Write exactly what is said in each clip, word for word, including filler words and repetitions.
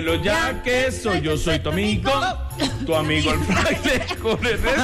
Ya que soy yo, soy tu amigo, tu amigo el fraile con el resto.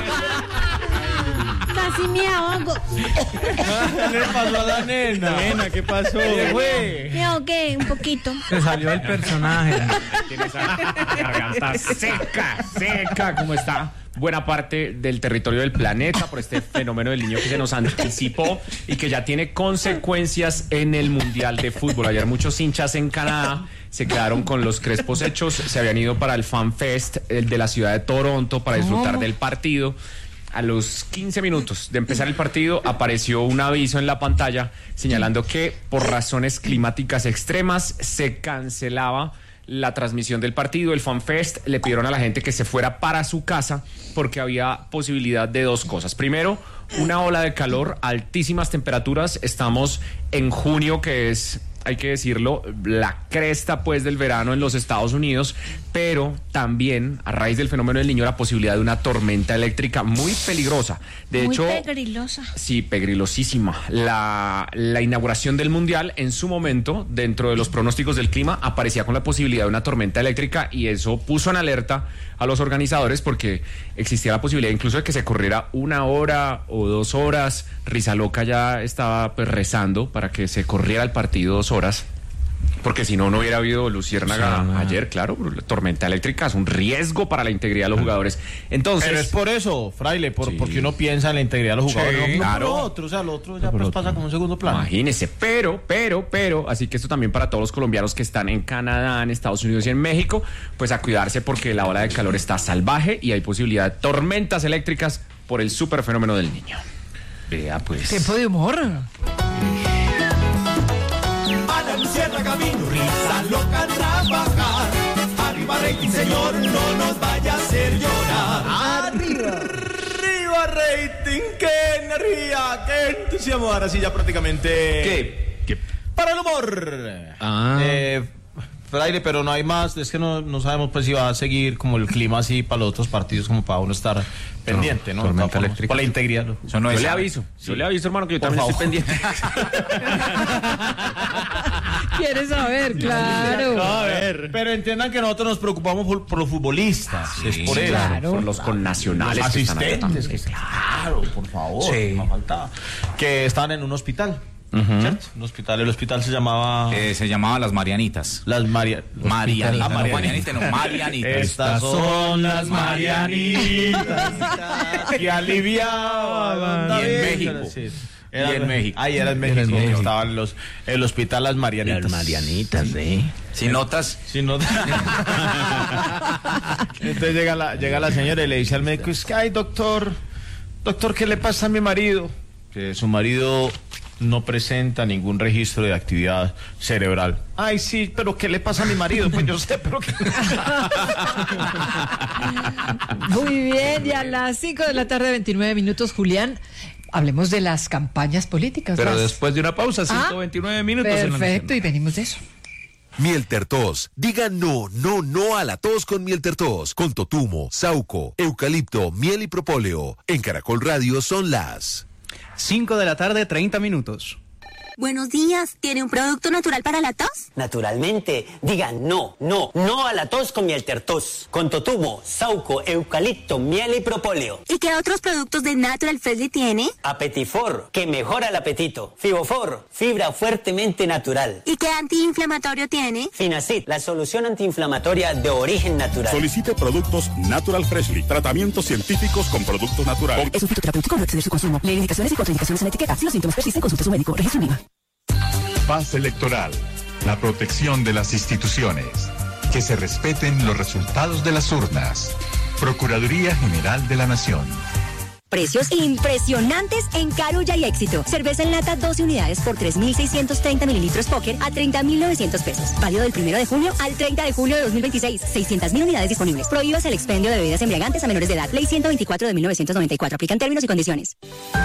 Casi me ahogo. ¿Qué le pasó a la nena? Nena, ¿qué pasó? ¿Qué fue? Me ahogué un poquito. Se salió el personaje. Tiene esa garganta seca, seca, como está buena parte del territorio del planeta por este fenómeno del niño que se nos anticipó y que ya tiene consecuencias en el Mundial de Fútbol. Ayer muchos hinchas en Canadá se quedaron con los crespos hechos, se habían ido para el Fan Fest el de la ciudad de Toronto para disfrutar del partido. A los quince minutos de empezar el partido apareció un aviso en la pantalla señalando que por razones climáticas extremas se cancelaba la transmisión del partido, el Fan Fest. Le pidieron a la gente que se fuera para su casa porque había posibilidad de dos cosas. Primero, una ola de calor, altísimas temperaturas. Estamos en junio, que es, hay que decirlo, la cresta pues del verano en los Estados Unidos, pero también a raíz del fenómeno del niño la posibilidad de una tormenta eléctrica muy peligrosa. De muy hecho, pegrilosa. Sí, pegrilosísima. La, la inauguración del Mundial en su momento, dentro de los pronósticos del clima, aparecía con la posibilidad de una tormenta eléctrica y eso puso en alerta a los organizadores porque existía la posibilidad incluso de que se corriera una hora o dos horas. Rizaloca ya estaba pues rezando para que se corriera el partido dos horas, porque si no, no hubiera habido luciérnaga sí, ayer, claro. La tormenta eléctrica es un riesgo para la integridad de los jugadores. Entonces, pero es por eso, fraile, por, sí. porque uno piensa en la integridad de los jugadores, sí, no, claro. por lo otro, o sea, lo otro ya pues pasa como un segundo plano. Imagínese, pero, pero, pero, así que esto también para todos los colombianos que están en Canadá, en Estados Unidos y en México, pues a cuidarse porque la ola de calor está salvaje y hay posibilidad de tormentas eléctricas por el super fenómeno del niño. Vea pues. Tiempo de humor. Cierra camino, risa loca, trabajar. Arriba rating, señor, no nos vaya a hacer llorar. Arriba, arriba rating, qué energía, qué entusiasmo. Ahora sí ya prácticamente. ¿Qué? ¿Qué? Para el humor. Ah. Eh, fraile, pero no hay más, es que no, no sabemos pues si va a seguir como el clima así para los otros partidos, como para uno estar pendiente, ¿no? Tormenta Por, eléctrica. por la integridad. Eso no es. Yo le aviso, sí. yo le aviso, hermano, que yo Por también favor. estoy pendiente. ¿Quieres saber? Claro. A ver. Pero entiendan que nosotros nos preocupamos por, por los futbolistas. Sí, es por eso. claro, por los connacionales. Los que están allá asistentes. también. Que, claro, por favor. Sí. No faltaba. Que estaban en un hospital. Uh-huh. ¿Cierto? Un hospital. El hospital se llamaba. Eh, se llamaba Las Marianitas. Las Maria... Marianitas. Ah, No, Marianitas, no, Marianitas. Estas son las Marianitas que aliviaban. Y en México. Sí. Y en México. Ahí era en México. Era en México. Estaban los, el hospital Las Marianitas. Las Marianitas, ¿eh? Si notas, Si no... Entonces llega la, llega la señora y le dice al médico, es que, ay, doctor, doctor, ¿qué le pasa a mi marido? Que su marido no presenta ningún registro de actividad cerebral. Ay, sí, pero ¿qué le pasa a mi marido? Pues yo sé, pero ¿qué? Muy bien, y a las cinco de la tarde, veintinueve minutos, Julián, hablemos de las campañas políticas. Pero las... después de una pausa, Ah, ciento veintinueve minutos. en la Perfecto, y venimos de eso. Mieltertos. Diga no, no, no a la tos con Mieltertos. Con totumo, sauco, eucalipto, miel y propóleo. En Caracol Radio son las cinco de la tarde, treinta minutos. Buenos días, ¿tiene un producto natural para la tos? Naturalmente, diga no, no, no a la tos con Mieltertos. Con totumo, sauco, eucalipto, miel y propóleo. ¿Y qué otros productos de Natural Freshly tiene? Apetifor, que mejora el apetito. Fibofor, fibra fuertemente natural. ¿Y qué antiinflamatorio tiene? Finacid, la solución antiinflamatoria de origen natural. Solicite productos Natural Freshly, tratamientos científicos con productos naturales. Es un fitoterapéutico, no exceder su consumo. Lee indicaciones y contraindicaciones en la etiqueta. Si los síntomas persisten, consulte a su médico. Registro en I V A. Paz electoral, la protección de las instituciones, que se respeten los resultados de las urnas. Procuraduría General de la Nación. Precios impresionantes en Carulla y Éxito. Cerveza en lata doce unidades por tres mil seiscientos treinta mililitros Póker a treinta mil novecientos pesos. Válido del primero de junio al treinta de julio de dos mil veintiséis. seiscientas mil unidades disponibles. Prohíbas el expendio de bebidas embriagantes a menores de edad. Ley ciento veinticuatro de mil novecientos noventa y cuatro. Aplican términos y condiciones.